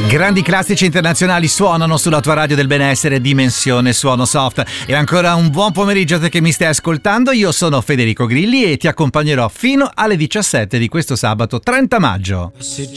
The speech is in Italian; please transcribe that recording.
Grandi classici internazionali suonano sulla tua radio del benessere, Dimensione Suono Soft. E ancora un buon pomeriggio a te che mi stai ascoltando. Io sono Federico Grilli e ti accompagnerò fino alle 17 di questo sabato 30 maggio. Se